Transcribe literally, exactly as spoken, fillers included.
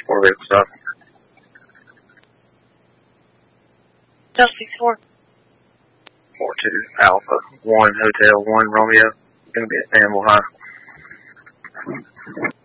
four vehicle stop. Delta six four. four two Alpha one Hotel one Romeo. Going to be at Stanwell High.